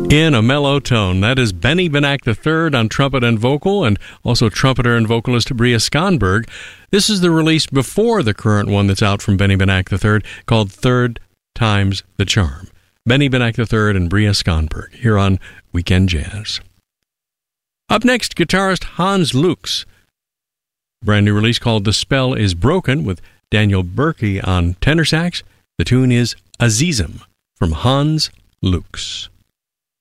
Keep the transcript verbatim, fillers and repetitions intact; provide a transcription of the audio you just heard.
In a mellow tone. That is Benny Benack the third on trumpet and vocal, and also trumpeter and vocalist Bria Skonberg. This is the release before the current one that's out from Benny Benack the third, called Third Time's the Charm. Benny Benack the third and Bria Skonberg here on Weekend Jazz. Up next, guitarist Hans Lux. Brand new release called The Spell is Broken with Daniel Berkey on tenor sax. The tune is Azizim from Hans Lux.